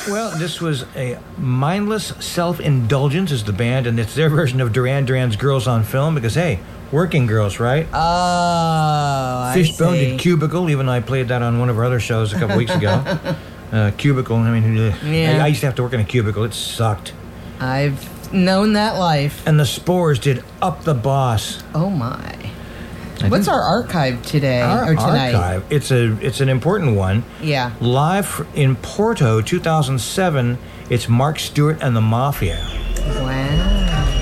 Well, this was a mindless self-indulgence is the band, and it's their version of Duran Duran's Girls on Film because, hey, working girls, right? Oh, Fishbone I see. did Cubicle. Even I played that on one of our other shows a couple weeks ago. Cubicle, I mean, Yeah. I used to have to work in a cubicle. It sucked. I've known that life. And the Spores did Up the Boss. Oh, my. I What's think our archive today our or tonight? archive? It's an important one. Yeah. Live in Porto, 2007. It's Mark Stewart and the Mafia. Wow.